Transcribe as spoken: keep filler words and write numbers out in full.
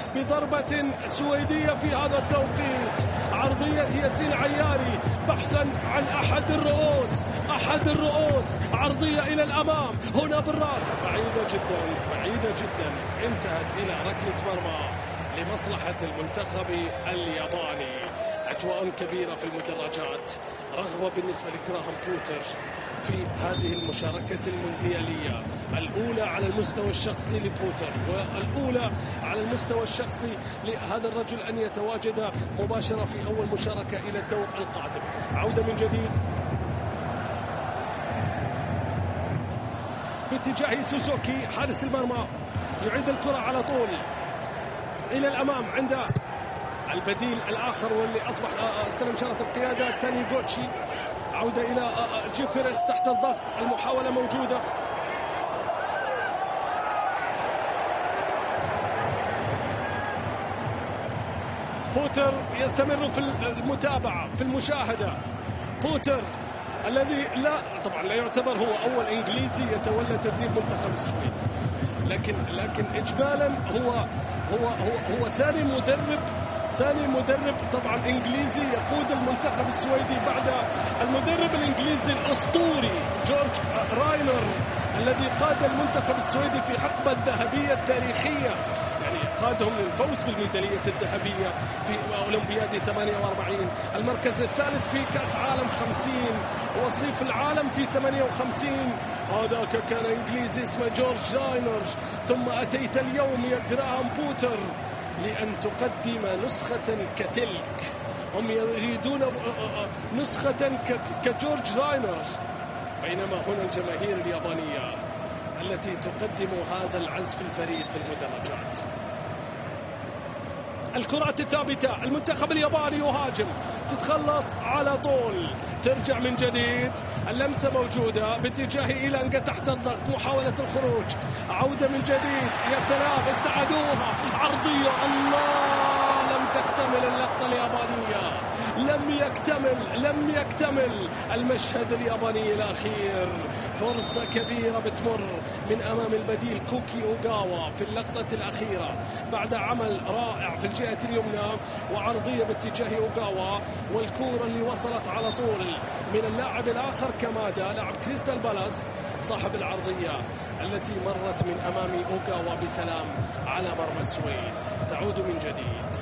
بضربة سويدية في هذا التوقيت. عرضية ياسين عياري بحثا عن أحد الرؤوس، أحد الرؤوس، عرضية إلى الأمام هنا بالرأس، بعيدة جدا بعيدة جدا، انتهت إلى ركلة مرمى لمصلحة المنتخب الياباني. أجواء كبيرة في المدرجات، رغبة بالنسبة لجراهام بوتر في هذه المشاركة المونديالية الأولى على المستوى الشخصي لبوتر، والأولى على المستوى الشخصي لهذا الرجل أن يتواجد مباشرة في أول مشاركة إلى الدور القادم. عودة من جديد باتجاه سوزوكي حارس المرمى، يعيد الكرة على طول إلى الأمام عند البديل الآخر واللي أصبح استلم شارة القيادة تانيغوتشي. عودة إلى جيوكيريس تحت الضغط، المحاولة موجودة. بوتر يستمر في المتابعة في المشاهدة. بوتر الذي لا طبعا لا يعتبر هو أول إنجليزي يتولى تدريب منتخب السويد، لكن لكن إجمالا هو هو هو, هو ثاني مدرب ثاني مدرب طبعا إنجليزي يقود المنتخب السويدي بعد المدرب الإنجليزي الأسطوري جورج راينر الذي قاد المنتخب السويدي في حقبة الذهبية التاريخية، يعني قادهم للفوز بالميدالية الذهبية في أولمبياد ثمانية وأربعين، المركز الثالث في كأس عالم خمسين، وصيف العالم في ثمانية وخمسين. هذاك كان إنجليزي اسمه جورج راينر. ثم أتيت اليوم يا جراهام بوتر لأن تقدم نسخة كتلك. هم يريدون نسخة كجورج راينر، بينما هنا الجماهير اليابانية التي تقدم هذا العزف الفريد في المدرجات. الكرات الثابتة، المنتخب الياباني يهاجم، تتخلص على طول، ترجع من جديد، اللمسة موجودة باتجاه إيلانجا تحت الضغط، محاولة الخروج، عودة من جديد، يا سلام استعادوها، عرضية، الله، لم تكتمل اللقطة اليابانية، لم يكتمل لم يكتمل المشهد الياباني الأخير. فرصة كبيرة بتمر من أمام البديل كوكي أوغاوا في اللقطة الأخيرة بعد عمل رائع في الجهة اليمنى وعرضية باتجاه أوغاوا، والكورة اللي وصلت على طول من اللاعب الآخر كمادا لاعب كريستال بالاس صاحب العرضية التي مرت من أمام أوغاوا بسلام على مرمى السويد. تعود من جديد